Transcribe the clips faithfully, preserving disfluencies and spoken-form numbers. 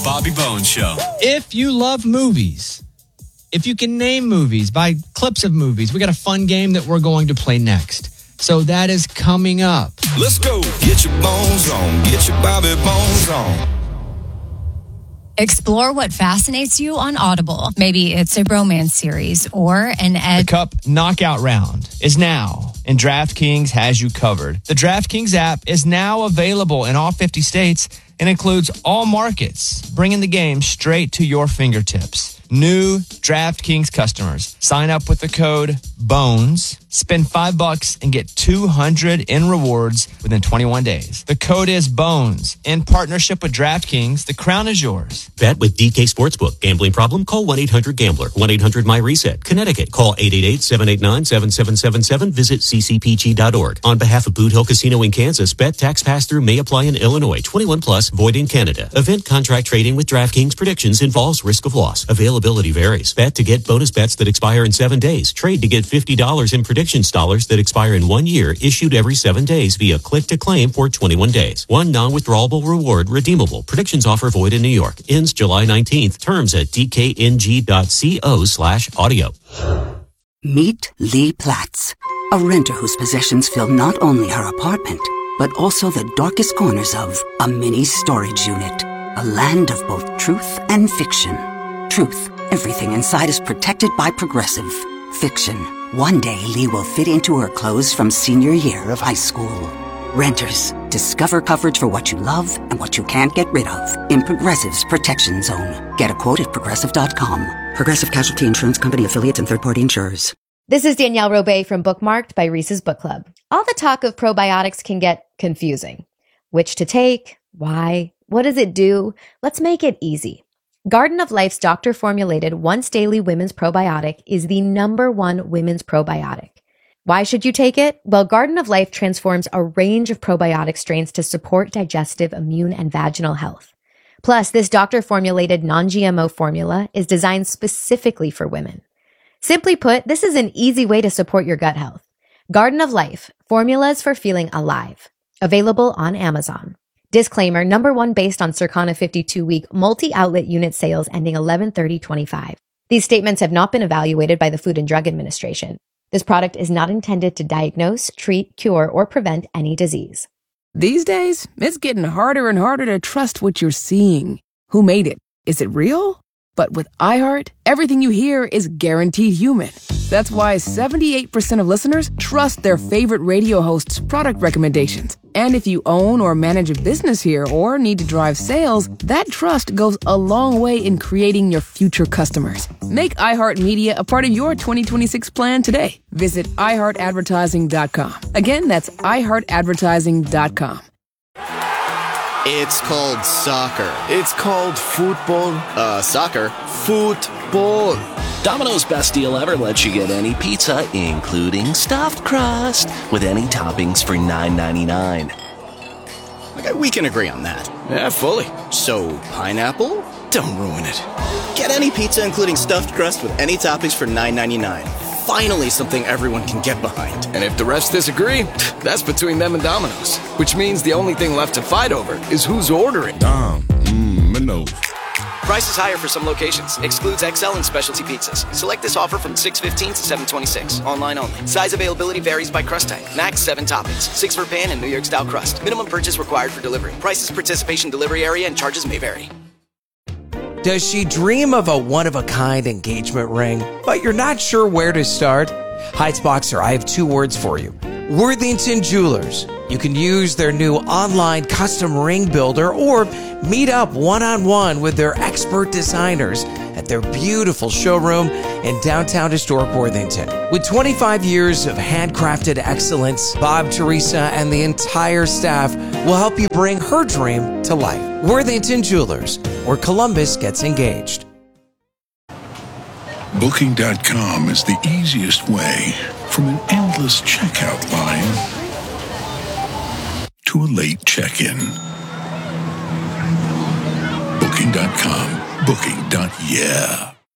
Bobby Bones Show. If you love movies, if you can name movies by clips of movies, we got a fun game that we're going to play next. So that is coming up. Let's go. Get your bones on. Get your Bobby Bones on. Explore what fascinates you on Audible. Maybe it's a romance series or an ed. The Cup Knockout Round is now, and DraftKings has you covered. The DraftKings app is now available in all fifty states and includes all markets, bringing the game straight to your fingertips. New DraftKings customers sign up with the code BONES, spend five bucks and get two hundred in rewards within twenty-one days. The code is BONES. In partnership with DraftKings, the crown is yours. Bet with D K Sportsbook. Gambling problem? Call one eight hundred gambler. one eight hundred my reset. Connecticut. Call eight eight eight, seven eight nine, seven seven seven seven. Visit c c p g dot org. On behalf of Boot Hill Casino in Kansas, bet tax pass-through may apply in Illinois. twenty-one plus, void in Canada. Event contract trading with DraftKings predictions involves risk of loss. Availability varies. Bet to get bonus bets that expire in seven days. Trade to get fifty dollars in predictions dollars that expire in one year, issued every seven days via click to claim for twenty-one days. One non-withdrawable reward redeemable. Predictions offer void in New York. Ends July nineteenth. Terms at d k n g dot co slash audio. Meet Lee Platts, a renter whose possessions fill not only her apartment, but also the darkest corners of a mini storage unit. A land of both truth and fiction. Truth. Everything inside is protected by Progressive. Fiction. One day, Lee will fit into her clothes from senior year of high school. Renters. Discover coverage for what you love and what you can't get rid of in Progressive's Protection Zone. Get a quote at Progressive dot com. Progressive Casualty Insurance Company affiliates and third-party insurers. This is Danielle Robay from Bookmarked by Reese's Book Club. All the talk of probiotics can get confusing. Which to take? Why? What does it do? Let's make it easy. Garden of Life's doctor-formulated once-daily women's probiotic is the number one women's probiotic. Why should you take it? Well, Garden of Life transforms a range of probiotic strains to support digestive, immune, and vaginal health. Plus, this doctor-formulated non-G M O formula is designed specifically for women. Simply put, this is an easy way to support your gut health. Garden of Life, formulas for feeling alive. Available on Amazon. Disclaimer, number one based on Circana fifty-two week multi-outlet unit sales ending eleven thirty twenty-five. These statements have not been evaluated by the Food and Drug Administration. This product is not intended to diagnose, treat, cure, or prevent any disease. These days, it's getting harder and harder to trust what you're seeing. Who made it? Is it real? But with iHeart, everything you hear is guaranteed human. That's why seventy-eight percent of listeners trust their favorite radio host's product recommendations. And if you own or manage a business here or need to drive sales, that trust goes a long way in creating your future customers. Make iHeartMedia a part of your twenty twenty-six plan today. Visit i heart advertising dot com. Again, that's i heart advertising dot com. It's called soccer. It's called football. Uh, soccer. Football. Domino's best deal ever lets you get any pizza, including stuffed crust, with any toppings for nine ninety-nine. Okay, we can agree on that. Yeah, fully. So, pineapple? Don't ruin it. Get any pizza, including stuffed crust, with any toppings for nine ninety-nine. Finally, something everyone can get behind. And if the refs disagree, that's between them and Domino's. Which means the only thing left to fight over is who's ordering. Dom, mmm, Minos. Price is higher for some locations. Excludes X L and specialty pizzas. Select this offer from six fifteen to seven twenty-six. Online only. Size availability varies by crust type. Max seven toppings. Six for pan and New York style crust. Minimum purchase required for delivery. Prices, participation, delivery area, and charges may vary. Does she dream of a one-of-a-kind engagement ring, but you're not sure where to start? Heights Boxer, I have two words for you. Worthington Jewelers. You can use their new online custom ring builder or meet up one-on-one with their expert designers at their beautiful showroom in downtown historic Worthington. With twenty-five years of handcrafted excellence, Bob, Teresa, and the entire staff will help you bring her dream to life. Worthington Jewelers, where Columbus gets engaged. Booking dot com is the easiest way from an endless checkout line to a late check-in. Booking dot com. Booking. Yeah.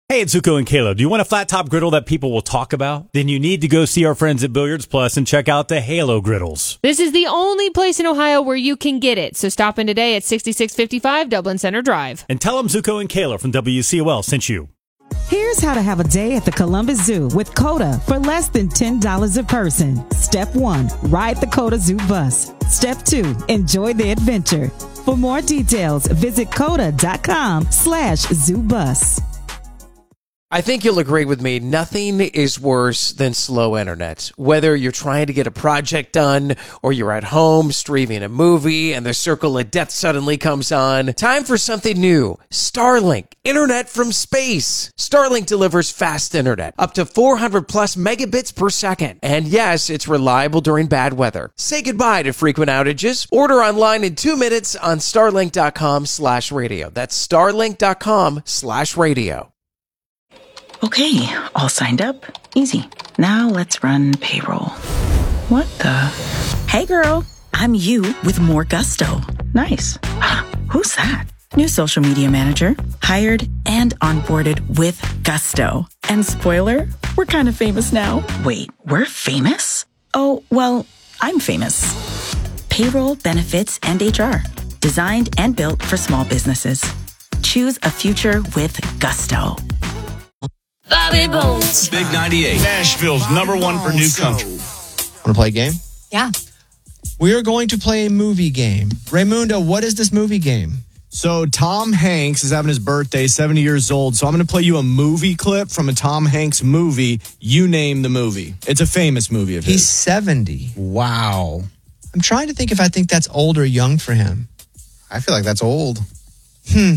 Hey, it's Zuko and Kayla. Do you want a flat top griddle that people will talk about? Then you need to go see our friends at Billiards Plus and check out the Halo griddles. This is the only place in Ohio where you can get it, so stop in today at sixty-six fifty-five Dublin Center Drive. And tell them Zuko and Kayla from W C O L sent you. Here's how to have a day at the Columbus Zoo with COTA for less than ten dollars a person. Step one, ride the COTA Zoo bus. Step two, enjoy the adventure. For more details, visit COTA.com slash zoo bus. I think you'll agree with me, nothing is worse than slow internet. Whether you're trying to get a project done or you're at home streaming a movie and the circle of death suddenly comes on, time for something new. Starlink, internet from space. Starlink delivers fast internet, up to four hundred plus megabits per second. And yes, it's reliable during bad weather. Say goodbye to frequent outages. Order online in two minutes on starlink.com slash radio. That's starlink.com slash radio. Okay, all signed up. Easy. Now let's run payroll. What the? Hey girl, I'm you with more gusto. Nice. Who's that? New social media manager. Hired and onboarded with gusto. And spoiler, we're kind of famous now. Wait, we're famous? Oh, well, I'm famous. Payroll, benefits, and H R. Designed and built for small businesses. Choose a future with gusto. Bobby Bones. Big ninety-eight. Nashville's number one for new country. Want to play a game? Yeah. We are going to play a movie game. Raymundo, what is this movie game? So Tom Hanks is having his birthday, seventy years old. So I'm going to play you a movie clip from a Tom Hanks movie. You name the movie. It's a famous movie of his. He's seventy. Wow. I'm trying to think if I think that's old or young for him. I feel like that's old. Hmm.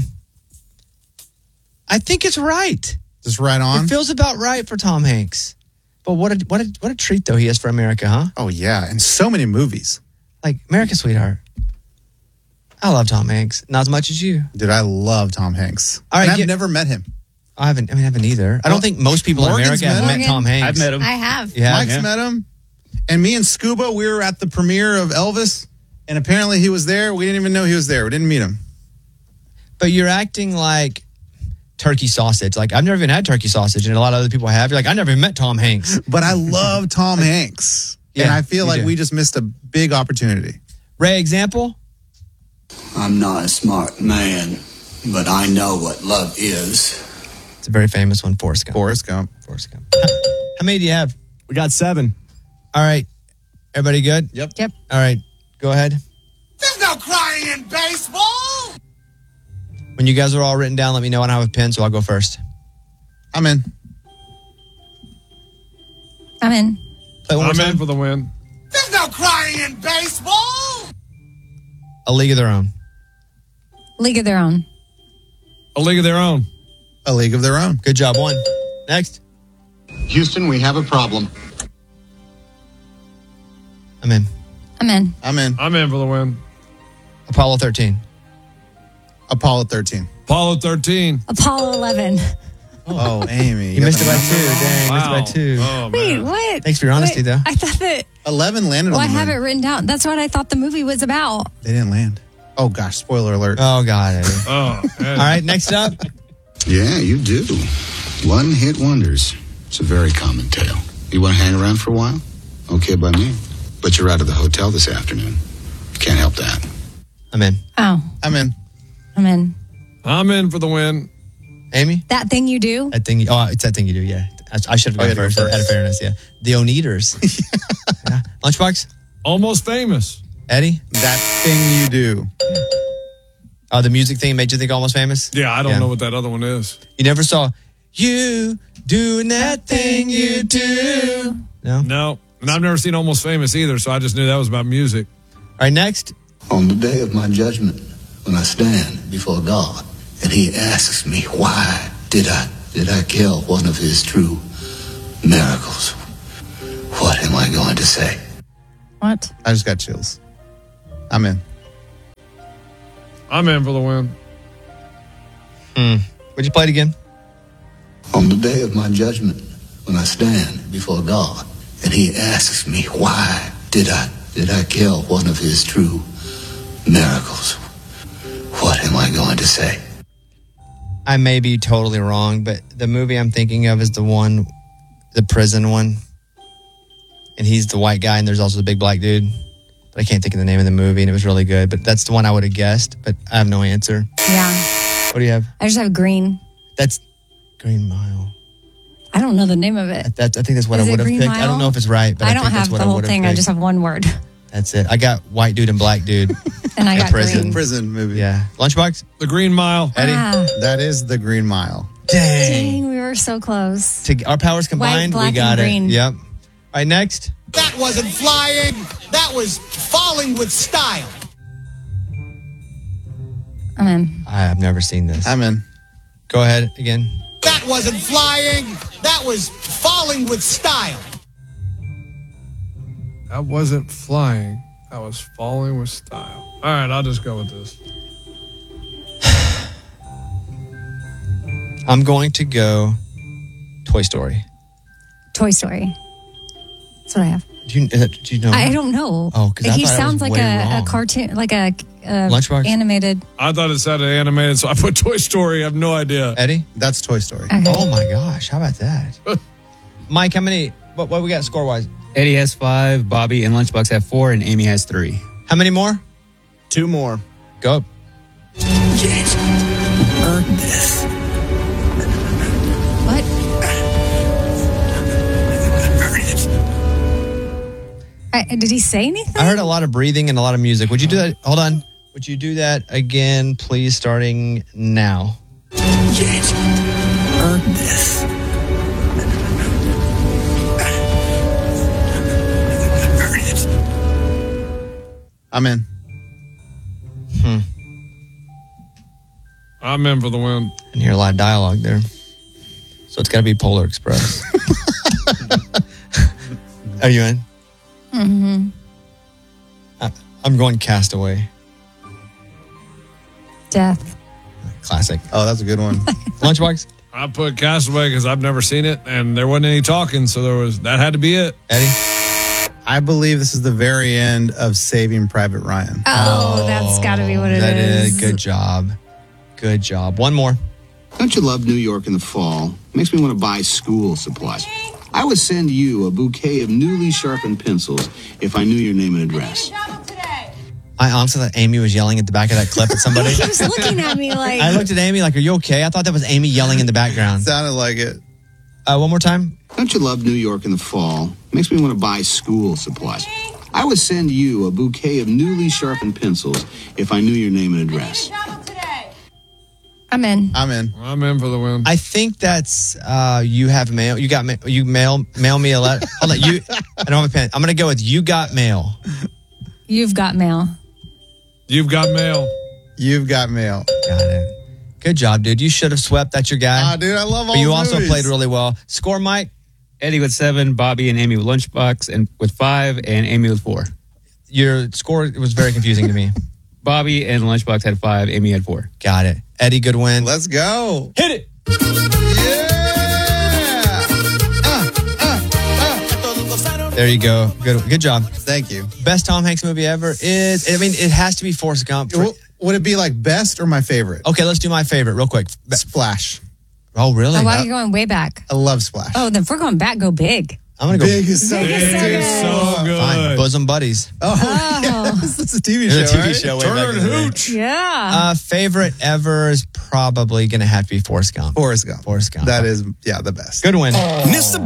I think it's right. Just right on? It feels about right for Tom Hanks. But what a, what a, what a treat, though, he is for America, huh? Oh, yeah. And so many movies. Like America's Sweetheart. I love Tom Hanks. Not as much as you. Dude, I love Tom Hanks. All right, and I've get, never met him. I haven't, I mean, I haven't either. I don't think most people Morgan's in America met have him. met Tom Hanks. I've met him. I have. Yeah, Mike's yeah. met him. And me and Scuba, we were at the premiere of Elvis. And apparently he was there. We didn't even know he was there. We didn't meet him. But you're acting like turkey sausage. Like, I've never even had turkey sausage, and a lot of other people have. You're like, I never even met Tom Hanks. But I love Tom Hanks. Yeah, and I feel you like do. we just missed a big opportunity. Ray, example? I'm not a smart man, but I know what love is. It's a very famous one, Forrest Gump. Forrest Gump. Forrest Gump. How many do you have? We got seven. All right. Everybody good? Yep. Yep. All right. Go ahead. There's no crying in baseball! When you guys are all written down, let me know, and I have a pen, so I'll go first. I'm in. I'm in. Play one more I'm time. in for the win. There's no crying in baseball! A League of Their Own. League of Their Own. A League of Their Own. A League of Their Own. Good job. One. Next. Houston, we have a problem. I'm in. I'm in. I'm in. I'm in for the win. Apollo thirteen. Apollo thirteen. Apollo thirteen. Apollo eleven. Oh, Amy. You missed it by two. Dang, Wow. missed it by two. Oh, Wait, man. what? Thanks for your honesty, Wait, though. I thought that. eleven landed Well, I on the have it moon. written down. That's what I thought the movie was about. They didn't land. Oh, gosh. Spoiler alert. Oh, God. Eddie. Oh, man. All right, next up. Yeah, you do. One-hit wonders. It's a very common tale. You want to hang around for a while? Okay by me. But you're out of the hotel this afternoon. Can't help that. I'm in. Oh, I'm in. I'm in. I'm in for the win. Amy? That thing you do? That thing. You, oh, it's that thing you do, yeah. I, I should have Oh, gone you had to first, go first. out of fairness, yeah. The Oneaters. Yeah. Lunchbox? Almost famous. Eddie? That thing you do. Oh, the music thing made you think Almost Famous? Yeah, I don't Yeah. know what that other one is. You never saw You Doing That Thing You Do? No? No. And I've never seen Almost Famous either, so I just knew that was about music. All right, next. On the day of my judgment, when I stand before God, and he asks me, why did I did I kill one of his true miracles? What am I going to say? What? I just got chills. I'm in. I'm in for the win. Hmm. Would you play it again? On the day of my judgment, when I stand before God, and he asks me, why did I did I kill one of his true miracles? What am I going to say? I may be totally wrong, but the movie I'm thinking of is the one, the prison one. And he's the white guy, and there's also the big black dude. But I can't think of the name of the movie, and it was really good. But that's the one I would have guessed, but I have no answer. Yeah. What do you have? I just have Green. That's Green Mile. I don't know the name of it. That's, I think that's what Is I it would have Green picked. Mile? I don't know if it's right, but I, I don't think that's have what the I whole would have thing. picked. I just have one word. That's it. I got white dude and black dude. And I in got prison. Green. Prison movie. Yeah. Lunchbox? The Green Mile. Eddie? Ah. That is The Green Mile. Dang. Dang, we were so close. To, our powers combined, White, black, we got and it. green. Yep. All right, next. That wasn't flying. That was falling with style. I'm in. I've never seen this. I'm in. Go ahead again. That wasn't flying. That was falling with style. That wasn't flying. That was falling with style. All right, I'll just go with this. I'm going to go Toy Story. Toy Story. That's what I have. Do you, is that, do you know? I don't know. Oh, because he I thought sounds it was like way a, a wrong. cartoon, like a uh, Lunchbox? animated. I thought it sounded animated, so I put Toy Story. I have no idea. Eddie? That's Toy Story. Okay. Oh my gosh, how about that? Mike, how many, what, what we got score wise? Eddie has five, Bobby and Lunchbox have four, and Amy has three. How many more? Two more. Go. Yes. Earn this. What? Earn it. I, did he say anything? I heard a lot of breathing and a lot of music. Would you do that? Hold on. Would you do that again, please, starting now? Yes. Earn this. Earn it. I'm in. Hmm. I'm in for the win. And hear a lot of dialogue there. So it's got to be Polar Express. Are you in? Mm-hmm. I, I'm going Castaway. Death. Classic. Oh, that's a good one. Lunchbox? I put Castaway because I've never seen it, and there wasn't any talking, so there was that had to be it. Eddie? I believe this is the very end of Saving Private Ryan. Oh, that's got to be what it that is. is. Good job. Good job. One more. Don't you love New York in the fall? Makes me want to buy school supplies. I would send you a bouquet of newly sharpened pencils if I knew your name and address. I honestly thought Amy was yelling at the back of that clip at somebody. He was looking at me like. I looked at Amy like, are you okay? I thought that was Amy yelling in the background. Sounded like it. Uh, one more time. Don't you love New York in the fall? Makes me want to buy school supplies. I would send you a bouquet of newly sharpened pencils if I knew your name and address. I'm in. I'm in. I'm in for the win. I think that's uh, you have mail. You got ma- you mail mail me a letter. Hold on, you. I don't have a pen. I'm gonna go with you got mail. You've got mail. You've got mail. You've got mail. Got it. Good job, dude. You should have swept. That's your guy. Ah, dude, I love all But you the also movies. played really well. Score, Mike. Eddie with seven, Bobby and Amy with Lunchbox and with five, and Amy with four. Your score was very confusing to me. Bobby and Lunchbox had five, Amy had four. Got it. Eddie, good win. Let's go. Hit it. There you go. Good good job. Thank you. Best Tom Hanks movie ever is, I mean, it has to be Forrest Gump. For, Would it be like best or my favorite? okay, let's do my favorite real quick. Be- Splash. Oh, really? Oh, why Uh, are you going way back? I love Splash. Oh, then if we're going back, go big. I'm going to go. Big is so Big is so It's good. so good. Fine. Bosom Buddies. Oh, Oh. yes. That's a T V It's show, a T V right? show. way Turner back and in the day. Hooch. Yeah. Uh, favorite ever is probably going to have to be Forrest Gump. Forrest Gump. Forrest Gump. That is, yeah, the best. Good win. Mister